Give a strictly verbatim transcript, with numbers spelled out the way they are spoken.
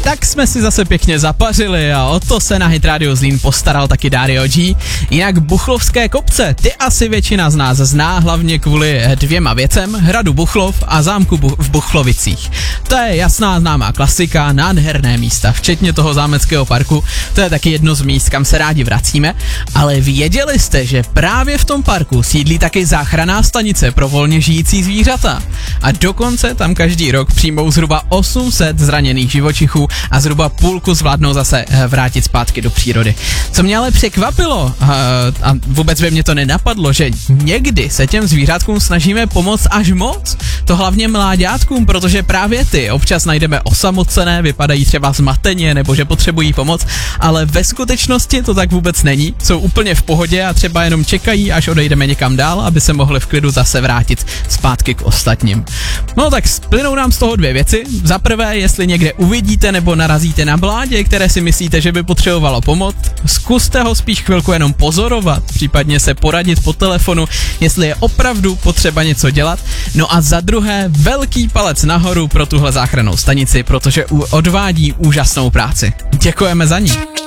Tak jsme si zase pěkně zapařili a o to se na Hit Radio Zlín postaral taky Dario G. Jinak Buchlovské kopce, ty asi většina z nás zná hlavně kvůli dvěma věcem, hradu Buchlov a zámku Bu- v Buchlovicích. To je jasná známá klasika, nádherné místa, včetně toho zámeckého parku, to je taky jedno z míst, kam se rádi vracíme, ale věděli jste, že právě v tom parku sídlí taky záchranná stanice pro volně žijící zvířata a dokonce tam každý rok přijmou zhruba osm set zraněných živočichů a zhruba půlku zvládnou zase vrátit zpátky do přírody. Co mě ale překvapilo a vůbec by mě to nenapadlo, že někdy se těm zvířátkům snažíme pomoct až moc. To hlavně mláďátkům, protože právě ty občas najdeme osamocené, vypadají třeba zmateně nebo že potřebují pomoc, ale ve skutečnosti to tak vůbec není. Jsou úplně v pohodě a třeba jenom čekají, až odejdeme někam dál, aby se mohli v klidu zase vrátit zpátky k ostatním. No tak splynou nám z toho dvě věci. Za prvé, jestli někde uvidíte nebo narazíte na mládě, které si myslíte, že by potřebovalo pomoc, zkuste ho spíš chvilku jenom pozorovat, případně se poradit po telefonu, jestli je opravdu potřeba něco dělat. No a za druhé, velký palec nahoru pro tuhle záchrannou stanici, protože odvádí úžasnou práci. Děkujeme za ní.